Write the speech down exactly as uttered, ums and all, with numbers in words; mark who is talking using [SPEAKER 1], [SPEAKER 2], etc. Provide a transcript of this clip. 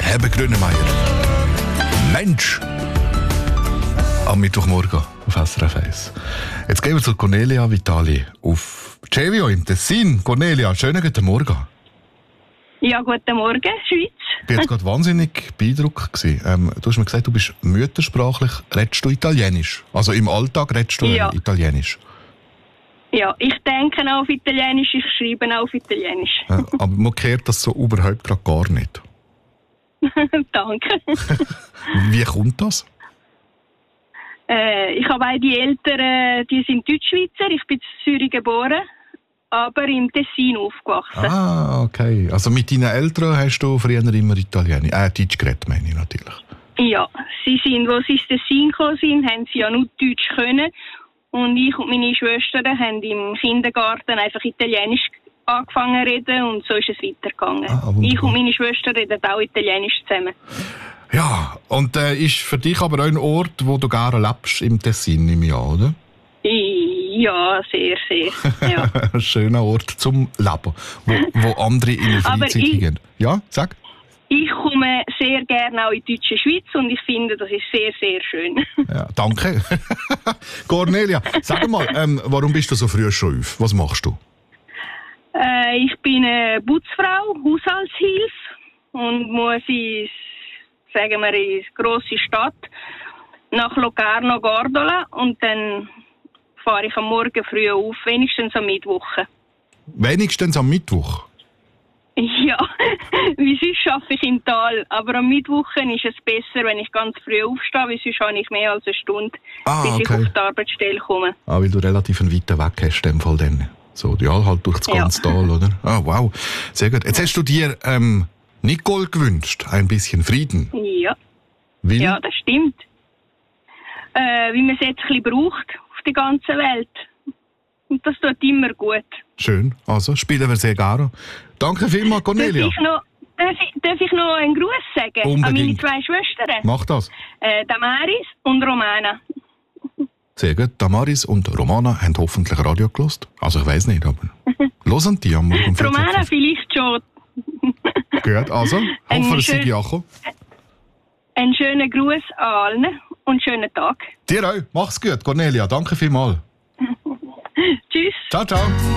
[SPEAKER 1] Herbert Grönemeyer. Mensch! Am Mittwochmorgen auf S R F eins. Jetzt gehen wir zu Cornelia Vitali auf Cevio im Tessin. Cornelia, schönen guten Morgen.
[SPEAKER 2] Ja, guten Morgen, Schweiz.
[SPEAKER 1] Ich war jetzt gerade wahnsinnig beeindruckt. Ähm, du hast mir gesagt, du bist müttersprachlich. Redest du Italienisch? Also im Alltag redest du
[SPEAKER 2] Ja.
[SPEAKER 1] Italienisch?
[SPEAKER 2] Ja, ich denke auch auf Italienisch, ich schreibe auch auf Italienisch.
[SPEAKER 1] Ja, aber man hört das so überhaupt gerade gar nicht.
[SPEAKER 2] Danke.
[SPEAKER 1] Wie kommt das?
[SPEAKER 2] Äh, ich habe auch die Eltern, die sind Deutschschweizer. Ich bin in Zürich geboren, aber im Tessin aufgewachsen.
[SPEAKER 1] Ah, okay. Also mit deinen Eltern hast du früher immer Italienisch, äh, Deutsch geredet, meine ich natürlich.
[SPEAKER 2] Ja, sie sind, als sie ins Tessin gekommen sind, haben sie ja nur Deutsch können. Und ich und meine Schwestern haben im Kindergarten einfach Italienisch angefangen zu reden und so ist es weitergegangen.
[SPEAKER 1] Ah,
[SPEAKER 2] ich und meine Schwestern reden auch Italienisch zusammen.
[SPEAKER 1] Ja, und äh, ist für dich aber auch ein Ort, wo du gerne lebst, im Tessin, nehme ich an, oder?
[SPEAKER 2] Ja, sehr, sehr. Ja.
[SPEAKER 1] Ein schöner Ort zum Leben, wo, wo andere in der Freizeit
[SPEAKER 2] ich,
[SPEAKER 1] gehen. Ja, sag.
[SPEAKER 2] Ich komme sehr gerne auch in die deutsche Schweiz und ich finde, das ist sehr, sehr schön.
[SPEAKER 1] Ja, danke. Cornelia, sag mal, ähm, warum bist du so früh schon auf? Was machst du?
[SPEAKER 2] Äh, ich bin eine Putzfrau, Haushaltshilfe und muss in, sagen wir, in eine grosse Stadt nach Locarno, Gordola und dann fahre ich am Morgen früh auf, wenigstens am Mittwoch.
[SPEAKER 1] Wenigstens am Mittwoch?
[SPEAKER 2] Ja, wie sonst arbeite ich im Tal, aber am Mittwoch ist es besser, wenn ich ganz früh aufstehe, weil sonst habe ich mehr als eine Stunde,
[SPEAKER 1] ah,
[SPEAKER 2] bis
[SPEAKER 1] okay.
[SPEAKER 2] ich auf die Arbeitsstelle komme.
[SPEAKER 1] Ah, weil du relativ einen weiten Weg hast, in dem Fall dann. So, ja, halt durch das ganze ja. Tal, oder? Ah, wow, sehr gut. Jetzt hast du dir ähm, Nicole gewünscht, ein bisschen Frieden.
[SPEAKER 2] Ja,
[SPEAKER 1] Will?
[SPEAKER 2] Ja, das stimmt. Äh, wie man es jetzt ein bisschen braucht auf der ganzen Welt. Und das tut immer gut.
[SPEAKER 1] Schön, also spielen wir sehr gerne. Danke vielmals, Cornelia.
[SPEAKER 2] Darf ich noch, darf ich, darf ich noch einen Gruß sagen?
[SPEAKER 1] Unbedingt.
[SPEAKER 2] An meine zwei Schwestern?
[SPEAKER 1] Mach das.
[SPEAKER 2] Äh, Damaris und Romana.
[SPEAKER 1] Sehr gut. Damaris und Romana haben hoffentlich Radio gehört. Also ich weiss nicht, aber hören die am Morgen?
[SPEAKER 2] Romana vielleicht schon.
[SPEAKER 1] Gut, also hoffen, es sei Jakob.
[SPEAKER 2] Einen schönen Gruß an allen und schönen Tag.
[SPEAKER 1] Dir auch. Mach's gut, Cornelia. Danke vielmals.
[SPEAKER 2] Tschüss.
[SPEAKER 1] Ciao, ciao.